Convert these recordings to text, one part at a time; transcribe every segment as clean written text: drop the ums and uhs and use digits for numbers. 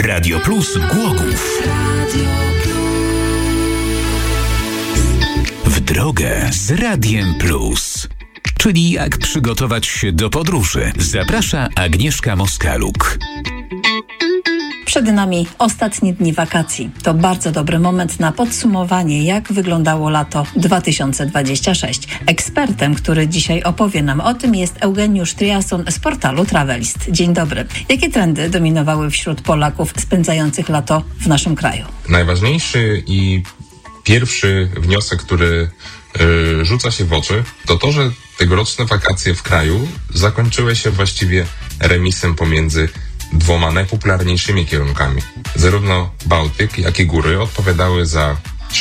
Radio Plus Głogów. W drogę z Radiem Plus. Czyli jak przygotować się do podróży. Zaprasza Agnieszka Moskaluk. Przed nami ostatnie dni wakacji. To bardzo dobry moment na podsumowanie, jak wyglądało lato 2026. Ekspertem, który dzisiaj opowie nam o tym, jest Eugeniusz Triason z portalu Travelist. Dzień dobry. Jakie trendy dominowały wśród Polaków spędzających lato w naszym kraju? Najważniejszy i pierwszy wniosek, który rzuca się w oczy, to to, że tegoroczne wakacje w kraju zakończyły się właściwie remisem pomiędzy dwoma najpopularniejszymi kierunkami. Zarówno Bałtyk, jak i góry odpowiadały za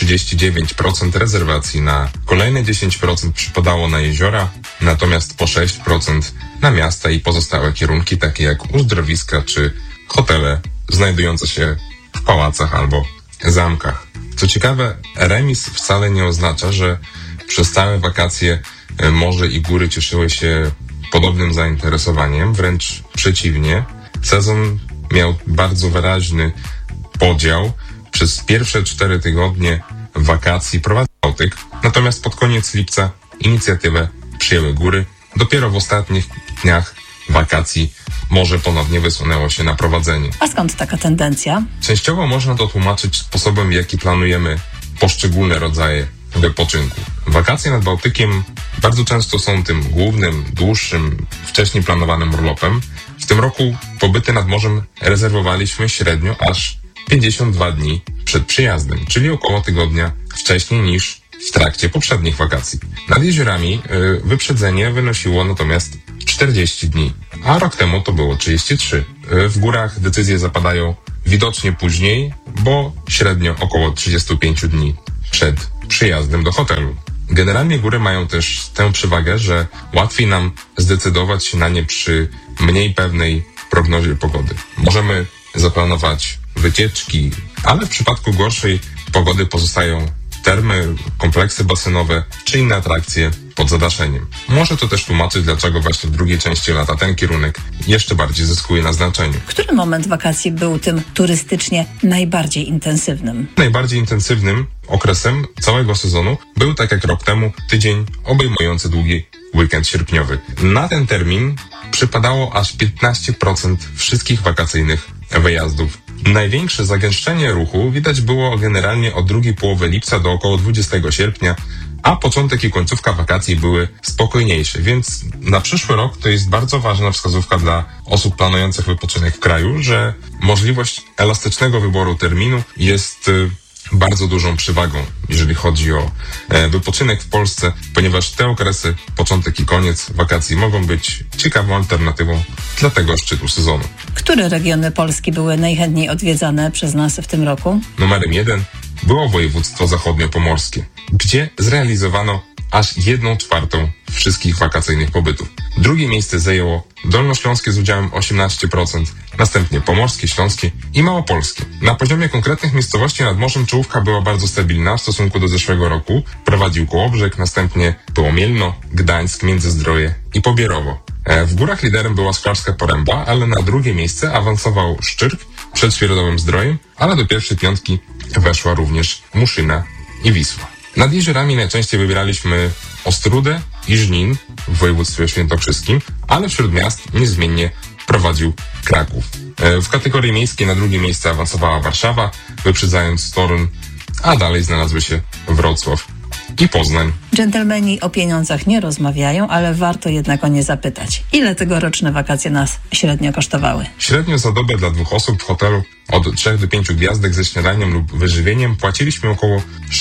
39% rezerwacji, na kolejne 10% przypadało na jeziora, natomiast po 6% na miasta i pozostałe kierunki, takie jak uzdrowiska czy hotele znajdujące się w pałacach albo zamkach. Co ciekawe, remis wcale nie oznacza, że przez całe wakacje morze i góry cieszyły się podobnym zainteresowaniem, wręcz przeciwnie. Sezon miał bardzo wyraźny podział. Przez pierwsze 4 tygodnie wakacji prowadził Bałtyk, natomiast pod koniec lipca inicjatywę przyjęły góry. Dopiero w ostatnich dniach wakacji morze ponownie wysunęło się na prowadzenie. A skąd taka tendencja? Częściowo można to tłumaczyć sposobem, w jaki planujemy poszczególne rodzaje wypoczynku. Wakacje nad Bałtykiem bardzo często są tym głównym, dłuższym, wcześniej planowanym urlopem. W tym roku pobyty nad morzem rezerwowaliśmy średnio aż 52 dni przed przyjazdem, czyli około tygodnia wcześniej niż w trakcie poprzednich wakacji. Nad jeziorami wyprzedzenie wynosiło natomiast 40 dni, a rok temu to było 33. W górach decyzje zapadają widocznie później, bo średnio około 35 dni przed przyjazdem do hotelu. Generalnie góry mają też tę przewagę, że łatwiej nam zdecydować się na nie przy mniej pewnej prognozie pogody. Możemy zaplanować wycieczki, ale w przypadku gorszej pogody pozostają termy, kompleksy basenowe czy inne atrakcje pod zadaszeniem. Może to też tłumaczyć, dlaczego właśnie w drugiej części lata ten kierunek jeszcze bardziej zyskuje na znaczeniu. Który moment wakacji był tym turystycznie najbardziej intensywnym? Najbardziej intensywnym okresem całego sezonu był, tak jak rok temu, tydzień obejmujący długi weekend sierpniowy. Na ten termin przypadało aż 15% wszystkich wakacyjnych wyjazdów. Największe zagęszczenie ruchu widać było generalnie od drugiej połowy lipca do około 20 sierpnia, a początek i końcówka wakacji były spokojniejsze, więc na przyszły rok to jest bardzo ważna wskazówka dla osób planujących wypoczynek w kraju, że możliwość elastycznego wyboru terminu jest bardzo dużą przewagą, jeżeli chodzi o wypoczynek w Polsce, ponieważ te okresy, początek i koniec wakacji mogą być ciekawą alternatywą dla tego szczytu sezonu. Które regiony Polski były najchętniej odwiedzane przez nas w tym roku? Numerem 1 było województwo zachodniopomorskie, gdzie zrealizowano aż 1/4 wszystkich wakacyjnych pobytów. Drugie miejsce zajęło Dolnośląskie z udziałem 18%, następnie Pomorskie, Śląskie i Małopolskie. Na poziomie konkretnych miejscowości nad morzem czołówka była bardzo stabilna w stosunku do zeszłego roku. Prowadził Kołobrzeg, następnie było Mielno, Gdańsk, Międzyzdroje i Pobierowo. W górach liderem była Skarbska Poręba, ale na drugie miejsce awansował Szczyrk przed Świerodowym Zdrojem, ale do pierwszej piątki weszła również Muszyna i Wisła. Nad jeziorami najczęściej wybieraliśmy Ostródę i Żnin w województwie świętokrzyskim, ale wśród miast niezmiennie prowadził Kraków. W kategorii miejskiej na drugie miejsce awansowała Warszawa, wyprzedzając Toruń, a dalej znalazły się Wrocław i Poznań. Dżentelmeni o pieniądzach nie rozmawiają, ale warto jednak o nie zapytać. Ile tegoroczne wakacje nas średnio kosztowały? Średnio za dobę dla 2 osób w hotelu od 3 do 5 gwiazdek ze śniadaniem lub wyżywieniem płaciliśmy około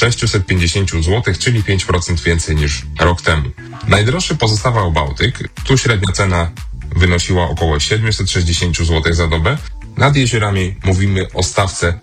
650 zł, czyli 5% więcej niż rok temu. Najdroższy pozostawał Bałtyk. Tu średnia cena wynosiła około 760 zł za dobę. Nad jeziorami mówimy o stawce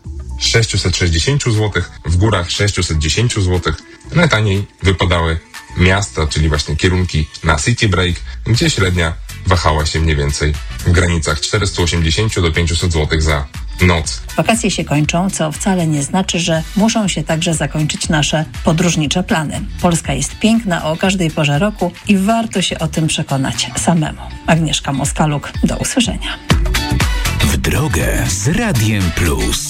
660 zł, w górach 610 zł. Najtaniej wypadały miasta, czyli właśnie kierunki na City Break, gdzie średnia wahała się mniej więcej w granicach 480 do 500 zł za noc. Wakacje się kończą, co wcale nie znaczy, że muszą się także zakończyć nasze podróżnicze plany. Polska jest piękna o każdej porze roku i warto się o tym przekonać samemu. Agnieszka Moskaluk, do usłyszenia. W drogę z Radiem Plus.